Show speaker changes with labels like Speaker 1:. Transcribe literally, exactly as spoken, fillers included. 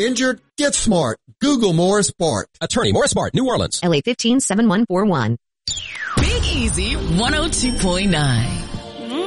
Speaker 1: Injured? Get smart. Google Morris Bart.
Speaker 2: Attorney Morris Bart, New Orleans.
Speaker 3: L A fifteen seven one four one.
Speaker 4: Big Easy one oh two point nine.